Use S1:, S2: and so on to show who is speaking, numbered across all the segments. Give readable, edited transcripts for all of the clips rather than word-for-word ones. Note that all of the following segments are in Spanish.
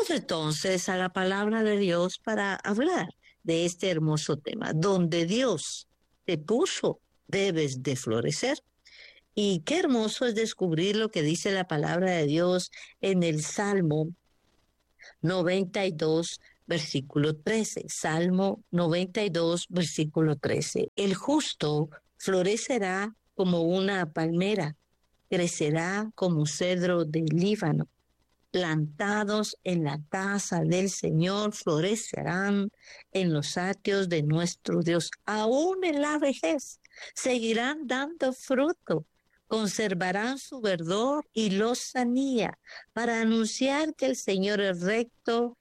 S1: Vamos entonces a la palabra de Dios para hablar de este hermoso tema. Donde Dios te puso, debes de florecer. Y qué hermoso es descubrir lo que dice la palabra de Dios en el Salmo 92, versículo 13. Salmo 92, versículo 13. El justo florecerá como una palmera, crecerá como cedro del Líbano. Plantados en la casa del Señor, florecerán en los atrios de nuestro Dios. Aún en la vejez seguirán dando fruto, conservarán su verdor y lozanía, para anunciar que el Señor es recto,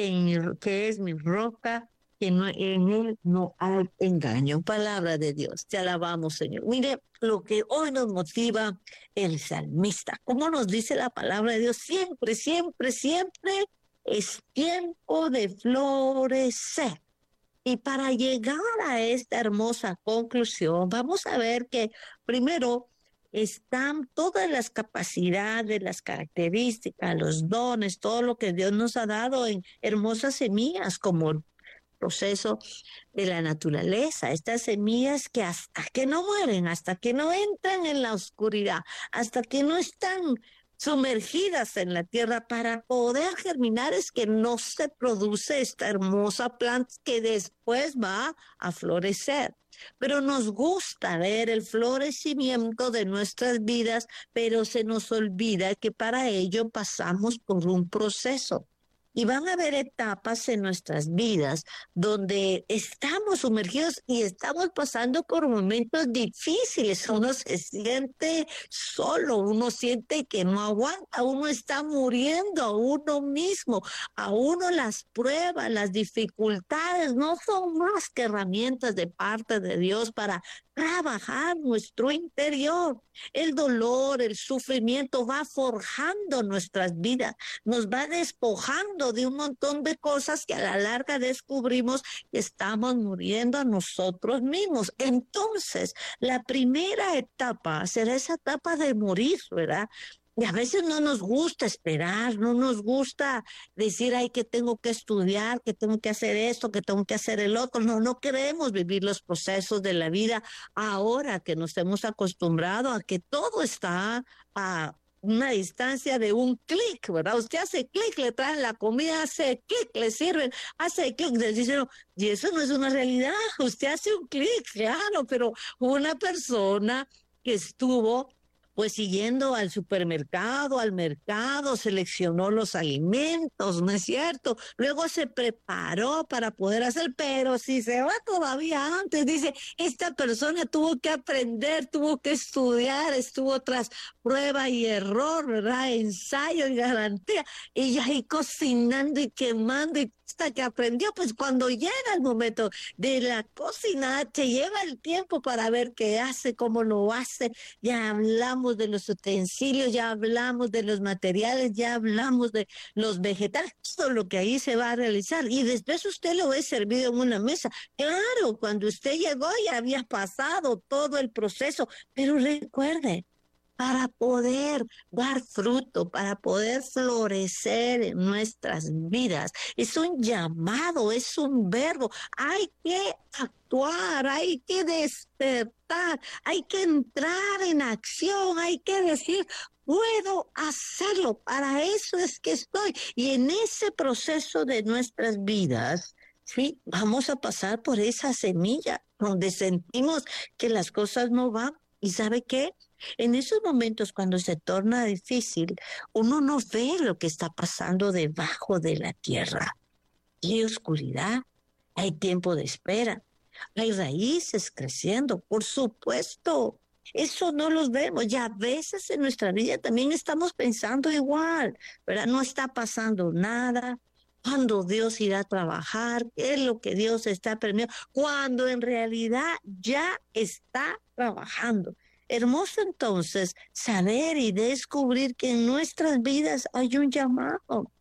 S1: que es mi roca, que no, en él no hay engaño. Palabra de Dios, te alabamos, Señor. Mire lo que hoy nos motiva el salmista. Como nos dice la palabra de Dios, siempre, siempre, siempre es tiempo de florecer. Y para llegar a esta hermosa conclusión, vamos a ver que primero están todas las capacidades, las características, los dones, todo lo que Dios nos ha dado en hermosas semillas, como el proceso de la naturaleza, estas semillas que hasta que no mueren, hasta que no entran en la oscuridad, hasta que no están sumergidas en la tierra para poder germinar, es que no se produce esta hermosa planta que después va a florecer. Pero nos gusta ver el florecimiento de nuestras vidas, pero se nos olvida que para ello pasamos por un proceso. Y van a haber etapas en nuestras vidas donde estamos sumergidos y estamos pasando por momentos difíciles. Uno se siente solo, uno siente que no aguanta, uno está muriendo a uno mismo. A uno las pruebas, las dificultades no son más que herramientas de parte de Dios para trabajar nuestro interior. El dolor, el sufrimiento va forjando nuestras vidas, nos va despojando de un montón de cosas que a la larga descubrimos que estamos muriendo a nosotros mismos. Entonces, la primera etapa será esa etapa de morir, ¿verdad? Y a veces no nos gusta esperar, no nos gusta decir, ay, que tengo que estudiar, que tengo que hacer esto, que tengo que hacer el otro. No, no queremos vivir los procesos de la vida ahora que nos hemos acostumbrado a que todo está a una distancia de un clic, ¿verdad? Usted hace clic, le traen la comida, hace clic, le sirven, hace clic, le dicen, no, y eso no es una realidad. Usted hace un clic, claro, pero una persona que estuvo pues siguiendo al supermercado, al mercado, seleccionó los alimentos, ¿no es cierto? Luego se preparó para poder hacer, pero si se va todavía antes, dice, esta persona tuvo que aprender, tuvo que estudiar, estuvo tras prueba y error, ¿verdad? Ensayo y garantía, y ya ahí cocinando y quemando y hasta que aprendió, pues cuando llega el momento de la cocina, te lleva el tiempo para ver qué hace, cómo lo hace. Ya hablamos de los utensilios, ya hablamos de los materiales, ya hablamos de los vegetales, todo lo que ahí se va a realizar. Y después usted lo ve servido en una mesa. Claro, cuando usted llegó ya había pasado todo el proceso, pero recuerde, para poder dar fruto, para poder florecer en nuestras vidas. Es un llamado, es un verbo. Hay que actuar, hay que despertar, hay que entrar en acción, hay que decir, puedo hacerlo, para eso es que estoy. Y en ese proceso de nuestras vidas, sí, vamos a pasar por esa semilla donde sentimos que las cosas no van. ¿Y sabe qué? En esos momentos cuando se torna difícil, uno no ve lo que está pasando debajo de la tierra. Hay oscuridad, hay tiempo de espera, hay raíces creciendo, por supuesto. Eso no los vemos y a veces en nuestra vida también estamos pensando igual, ¿verdad? No está pasando nada. ¿Cuándo Dios irá a trabajar? ¿Qué es lo que Dios está permitiendo? Cuando en realidad ya está trabajando. Hermoso entonces saber y descubrir que en nuestras vidas hay un llamado.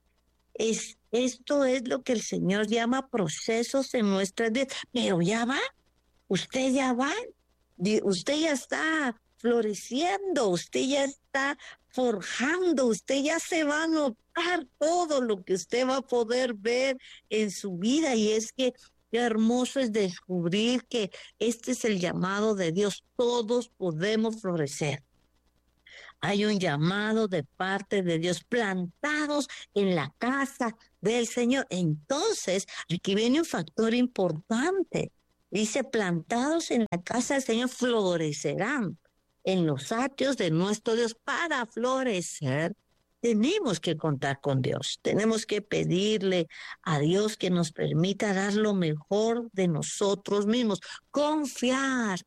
S1: Esto es lo que el Señor llama procesos en nuestras vidas. Pero ya va, usted ya va, usted ya está floreciendo, usted ya está forjando, usted ya se va notando contar todo lo que usted va a poder ver en su vida. Y es que qué hermoso es descubrir que este es el llamado de Dios. Todos podemos florecer. Hay un llamado de parte de Dios, plantados en la casa del Señor. Entonces, aquí viene un factor importante. Dice, plantados en la casa del Señor florecerán en los atrios de nuestro Dios. Para florecer, tenemos que contar con Dios. Tenemos que pedirle a Dios que nos permita dar lo mejor de nosotros mismos. Confiar,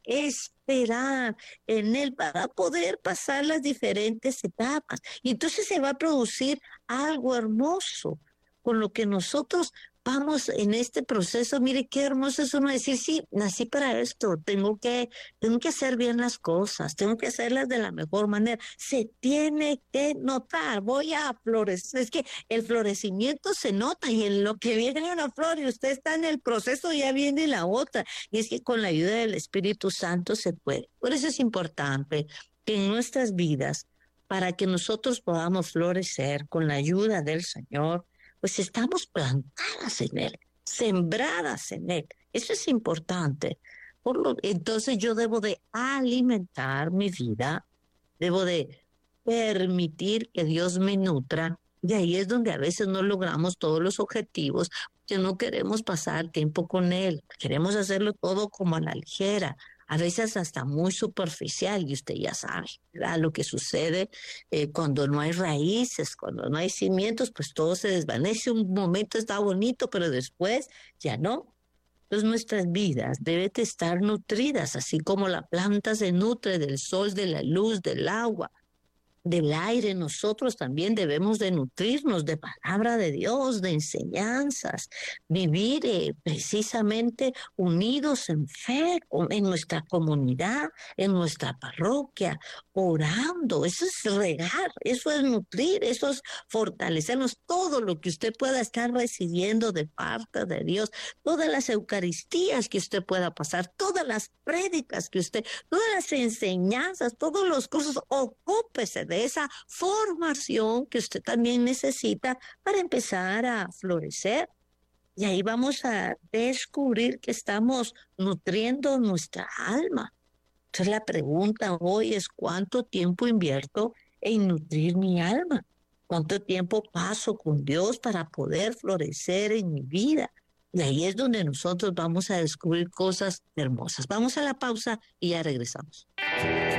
S1: esperar en Él para poder pasar las diferentes etapas. Y entonces se va a producir algo hermoso con lo que nosotros vamos en este proceso. Mire qué hermoso es uno decir, sí, nací para esto, tengo que hacer bien las cosas, tengo que hacerlas de la mejor manera. Se tiene que notar, voy a florecer. Es que el florecimiento se nota y en lo que viene una flor y usted está en el proceso ya viene la otra. Y es que con la ayuda del Espíritu Santo se puede. Por eso es importante que en nuestras vidas, para que nosotros podamos florecer con la ayuda del Señor, pues estamos plantadas en Él, sembradas en Él. Eso es importante. Entonces yo debo de alimentar mi vida, debo de permitir que Dios me nutra. Y ahí es donde a veces no logramos todos los objetivos, que no queremos pasar tiempo con Él, queremos hacerlo todo como a la ligera, a veces hasta muy superficial, y usted ya sabe, ¿verdad? Lo que sucede cuando no hay raíces, cuando no hay cimientos, pues todo se desvanece. Un momento está bonito, pero después ya no. Entonces nuestras vidas deben de estar nutridas, así como la planta se nutre del sol, de la luz, del agua, del aire. Nosotros también debemos de nutrirnos de palabra de Dios, de enseñanzas, vivir precisamente unidos en fe, en nuestra comunidad, en nuestra parroquia, orando. Eso es regar, eso es nutrir, eso es fortalecernos. Todo lo que usted pueda estar recibiendo de parte de Dios, todas las eucaristías que usted pueda pasar, todas las prédicas que usted, todas las enseñanzas, todos los cursos, ocúpese de esa formación que usted también necesita para empezar a florecer. Y ahí vamos a descubrir que estamos nutriendo nuestra alma. Entonces la pregunta hoy es, ¿cuánto tiempo invierto en nutrir mi alma? ¿Cuánto tiempo paso con Dios para poder florecer en mi vida? Y ahí es donde nosotros vamos a descubrir cosas hermosas. Vamos a la pausa y ya regresamos.